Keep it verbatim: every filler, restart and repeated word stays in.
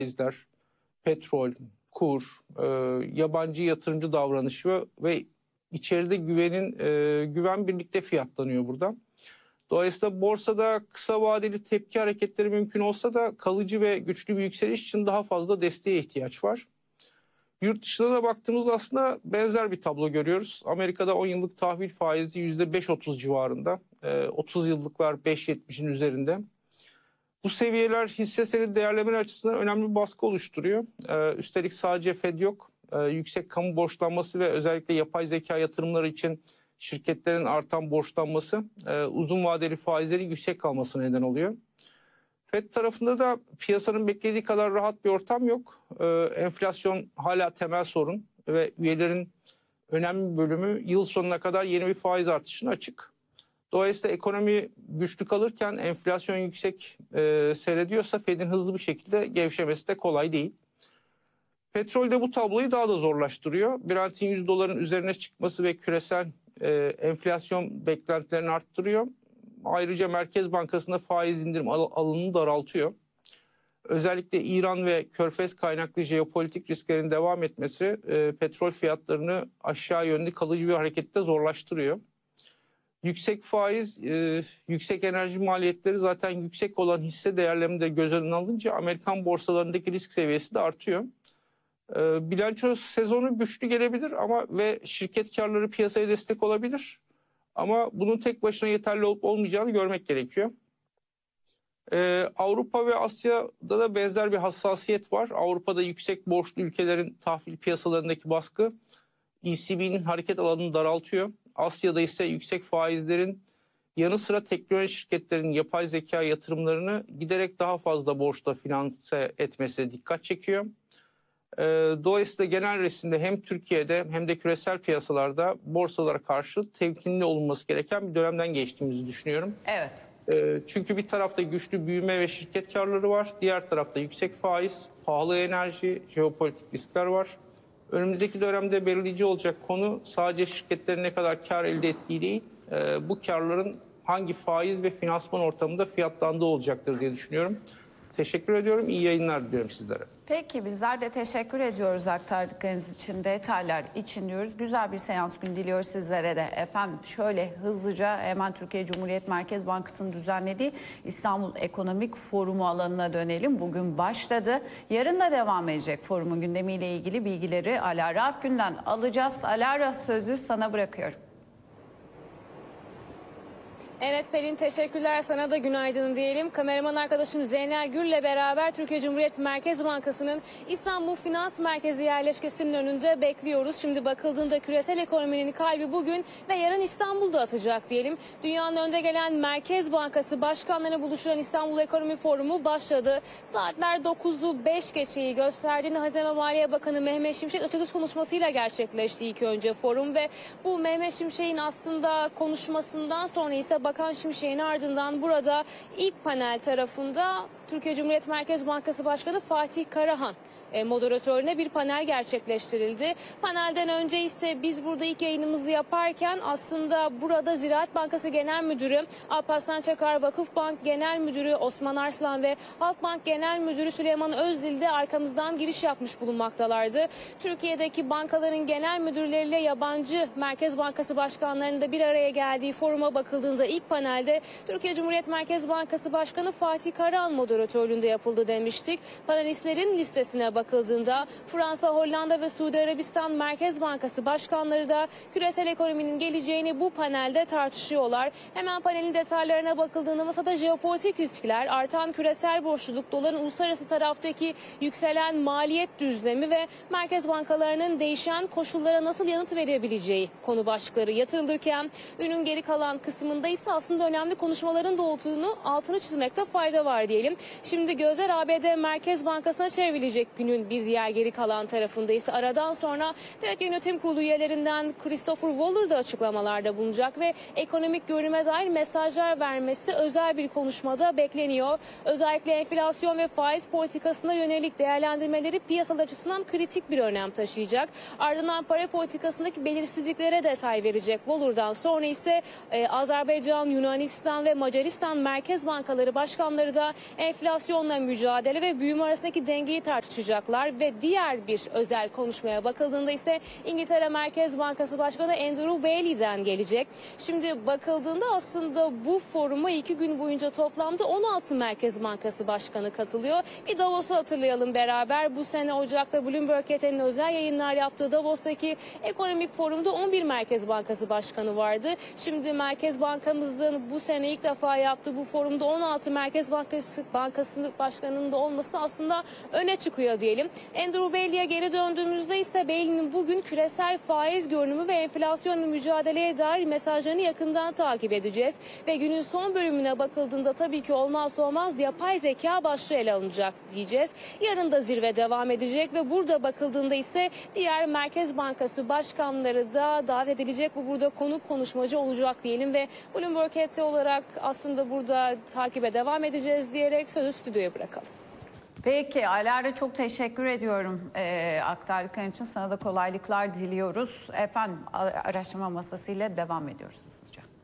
faizler, petrol, kur, e, yabancı yatırımcı davranışı ve içeride güvenin e, güven birlikte fiyatlanıyor burada. Dolayısıyla borsada kısa vadeli tepki hareketleri mümkün olsa da kalıcı ve güçlü bir yükseliş için daha fazla desteğe ihtiyaç var. Yurt dışına da baktığımızda aslında benzer bir tablo görüyoruz. Amerika'da on yıllık tahvil faizi yüzde beş otuz civarında, e, otuz yıllıklar beş yetmişin üzerinde. Bu seviyeler hisse senedi değerlemeleri açısından önemli bir baskı oluşturuyor. Ee, üstelik sadece Fed yok. Ee, yüksek kamu borçlanması ve özellikle yapay zeka yatırımları için şirketlerin artan borçlanması e, uzun vadeli faizlerin yüksek kalmasına neden oluyor. Fed tarafında da piyasanın beklediği kadar rahat bir ortam yok. Ee, enflasyon hala temel sorun ve üyelerin önemli bir bölümü yıl sonuna kadar yeni bir faiz artışına açık. Dolayısıyla ekonomi güçlü kalırken enflasyon yüksek e, seyrediyorsa Fed'in hızlı bir şekilde gevşemesi de kolay değil. Petrol de bu tabloyu daha da zorlaştırıyor. Brent'in yüz doların üzerine çıkması ve küresel e, enflasyon beklentilerini arttırıyor. Ayrıca Merkez Bankası'nda faiz indirim al alanını daraltıyor. Özellikle İran ve Körfez kaynaklı jeopolitik risklerin devam etmesi e, petrol fiyatlarını aşağı yönlü kalıcı bir harekette zorlaştırıyor. Yüksek faiz, e, yüksek enerji maliyetleri zaten yüksek olan hisse değerlerini de göz önüne alınca Amerikan borsalarındaki risk seviyesi de artıyor. E, bilanço sezonu güçlü gelebilir ama ve şirket karları piyasaya destek olabilir. Ama bunun tek başına yeterli olup olmayacağını görmek gerekiyor. E, Avrupa ve Asya'da da benzer bir hassasiyet var. Avrupa'da yüksek borçlu ülkelerin tahvil piyasalarındaki baskı E C B'nin hareket alanını daraltıyor. Asya'da ise yüksek faizlerin yanı sıra teknoloji şirketlerinin yapay zeka yatırımlarını giderek daha fazla borçla finanse etmesi dikkat çekiyor. Ee, dolayısıyla genel resimde hem Türkiye'de hem de küresel piyasalarda borsalara karşı temkinli olunması gereken bir dönemden geçtiğimizi düşünüyorum. Evet. Ee, çünkü bir tarafta güçlü büyüme ve şirket karları var. Diğer tarafta yüksek faiz, pahalı enerji, jeopolitik riskler var. Önümüzdeki dönemde belirleyici olacak konu sadece şirketlerin ne kadar kar elde ettiği değil, e, bu karların hangi faiz ve finansman ortamında fiyatlandığı olacaktır diye düşünüyorum. Teşekkür ediyorum, iyi yayınlar diliyorum sizlere. Peki bizler de teşekkür ediyoruz aktardıklarınız için, detaylar için diyoruz. Güzel bir seans günü diliyoruz sizlere de. Efendim şöyle hızlıca hemen Türkiye Cumhuriyet Merkez Bankası'nın düzenlediği İstanbul Ekonomik Forumu alanına dönelim. Bugün başladı. Yarın da devam edecek forumun gündemiyle ilgili bilgileri Alara Akgün'den alacağız. Alara, sözü sana bırakıyorum. Evet Pelin, teşekkürler, sana da günaydın diyelim. Kameraman arkadaşım Zeynel Gül'le beraber Türkiye Cumhuriyet Merkez Bankası'nın İstanbul Finans Merkezi yerleşkesinin önünde bekliyoruz. Şimdi bakıldığında küresel ekonominin kalbi bugün ve yarın İstanbul'da atacak diyelim. Dünyanın önde gelen Merkez Bankası başkanlarına buluşturan İstanbul Ekonomi Forumu başladı. Saatler dokuzu beş geçeyi gösterdiğini Hazine ve Maliye Bakanı Mehmet Şimşek açılış konuşmasıyla gerçekleşti ilk önce forum ve bu Mehmet Şimşek'in aslında konuşmasından sonra ise Bakan Şimşek'in ardından burada ilk panel tarafında Türkiye Cumhuriyet Merkez Bankası Başkanı Fatih Karahan moderatörüne bir panel gerçekleştirildi. Panelden önce ise biz burada ilk yayınımızı yaparken aslında burada Ziraat Bankası Genel Müdürü Alparslan Çakar, Vakıfbank Genel Müdürü Osman Arslan ve Halkbank Genel Müdürü Süleyman Özdil de arkamızdan giriş yapmış bulunmaktalardı. Türkiye'deki bankaların genel müdürleriyle yabancı Merkez Bankası başkanlarının da bir araya geldiği foruma bakıldığında ilk panelde Türkiye Cumhuriyet Merkez Bankası Başkanı Fatih Karahan moderatörlüğünde yapıldı demiştik. Panelistlerin listesine bakıldığında bakıldığında Fransa, Hollanda ve Suudi Arabistan Merkez Bankası başkanları da küresel ekonominin geleceğini bu panelde tartışıyorlar. Hemen panelin detaylarına bakıldığında masada jeopolitik riskler, artan küresel borçluluk, doların uluslararası taraftaki yükselen maliyet düzlemi ve merkez bankalarının değişen koşullara nasıl yanıt verebileceği konu başlıkları yatırılırken ürünün geri kalan kısmında ise aslında önemli konuşmaların da olduğunu altını çizmekte fayda var diyelim. Şimdi gözler A B D Merkez Bankası'na çevrilecek günün bir diğer geri kalan tarafında ise aradan sonra Fed Yönetim Kurulu üyelerinden Christopher Waller da açıklamalarda bulunacak ve ekonomik görünüme dair mesajlar vermesi özel bir konuşmada bekleniyor. Özellikle enflasyon ve faiz politikasına yönelik değerlendirmeleri piyasalar açısından kritik bir önem taşıyacak. Ardından para politikasındaki belirsizliklere detay verecek Waller'dan sonra ise e, Azerbaycan, Yunanistan ve Macaristan Merkez Bankaları başkanları da enflasyon enflasyonla mücadele ve büyüme arasındaki dengeyi tartışacaklar ve diğer bir özel konuşmaya bakıldığında ise İngiltere Merkez Bankası Başkanı Andrew Bailey'den gelecek. Şimdi bakıldığında aslında bu foruma iki gün boyunca toplamda on altı Merkez Bankası Başkanı katılıyor. Bir Davos'u hatırlayalım beraber. Bu sene Ocak'ta Bloomberg Eten'in özel yayınlar yaptığı Davos'taki ekonomik forumda on bir Merkez Bankası Başkanı vardı. Şimdi Merkez Bankamızın bu sene ilk defa yaptığı bu forumda on altı Merkez Bankası, Bankası Başkanı'nın da olması aslında öne çıkıyor diyelim. Andrew Bailey'e geri döndüğümüzde ise Bailey'nin bugün küresel faiz görünümü ve enflasyonla mücadeleye dair mesajlarını yakından takip edeceğiz. Ve günün son bölümüne bakıldığında tabii ki olmazsa olmaz yapay zeka başlığı ele alınacak diyeceğiz. Yarın da zirve devam edecek ve burada bakıldığında ise diğer Merkez Bankası başkanları da davet edilecek. Bu burada konuk konuşmacı olacak diyelim ve Bloomberg E T olarak aslında burada takibe devam edeceğiz diyerek sözü stüdyoya bırakalım. Peki Alara, çok teşekkür ediyorum e, aktardıkların için. Sana da kolaylıklar diliyoruz. Efendim araştırma masasıyla devam ediyoruz hızlıca.